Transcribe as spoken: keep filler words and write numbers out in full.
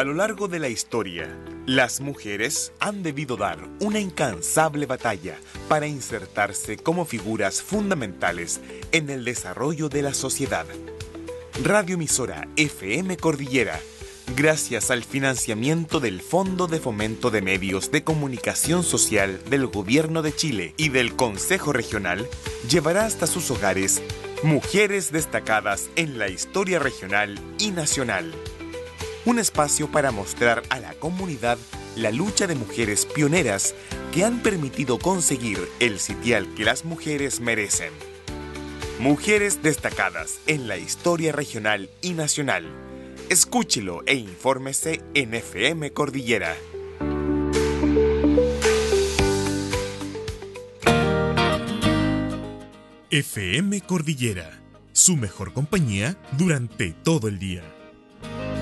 A lo largo de la historia, las mujeres han debido dar una incansable batalla para insertarse como figuras fundamentales en el desarrollo de la sociedad. Radioemisora F M Cordillera, gracias al financiamiento del Fondo de Fomento de Medios de Comunicación Social del Gobierno de Chile y del Consejo Regional, llevará hasta sus hogares mujeres destacadas en la historia regional y nacional. Un espacio para mostrar a la comunidad la lucha de mujeres pioneras que han permitido conseguir el sitial que las mujeres merecen. Mujeres destacadas en la historia regional y nacional. Escúchelo e infórmese en F M Cordillera. F M Cordillera, su mejor compañía durante todo el día.